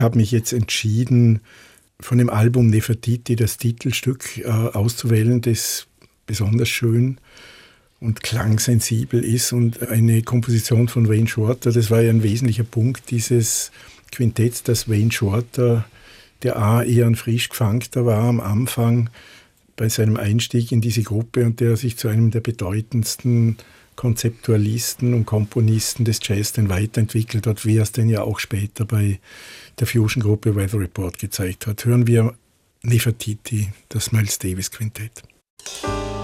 habe mich jetzt entschieden, von dem Album Nefertiti das Titelstück auszuwählen, das besonders schön und klangsensibel ist und eine Komposition von Wayne Shorter. Das war ja ein wesentlicher Punkt dieses Quintetts, dass Wayne Shorter, der eher ein frisch Gefangter war am Anfang bei seinem Einstieg in diese Gruppe und der sich zu einem der bedeutendsten Konzeptualisten und Komponisten des Jazz dann weiterentwickelt hat, wie er es dann ja auch später bei der Fusion-Gruppe Weather Report gezeigt hat. Hören wir Nefertiti, das Miles Davis Quintett.